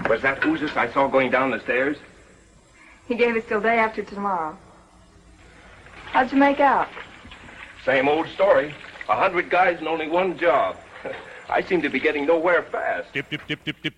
Was that Oozis I saw going down the stairs? He gave us till day after tomorrow. How'd you make out? Same old story. 100 guys and only one job. I seem to be getting nowhere fast. Dip, dip, dip, dip, dip.